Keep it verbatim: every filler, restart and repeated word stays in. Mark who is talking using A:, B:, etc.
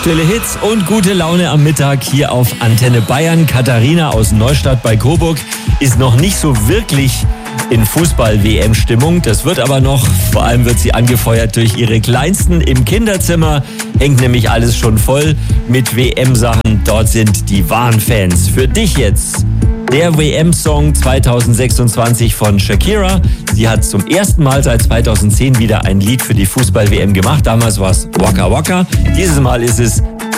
A: Aktuelle Hits und gute Laune am Mittag hier auf Antenne Bayern. Katharina aus Neustadt bei Coburg ist noch nicht so wirklich in Fußball-W M-Stimmung. Das wird aber noch. Vor allem wird sie angefeuert durch ihre Kleinsten im Kinderzimmer. Hängt nämlich alles schon voll mit W M-Sachen. Dort sind die wahren Fans. Für dich jetzt der W M-Song zweitausendsechsundzwanzig von Shakira. Sie hat zum ersten Mal seit zweitausendzehn wieder ein Lied für die Fußball-W M gemacht. Damals war es Waka Waka. Dieses Mal ist es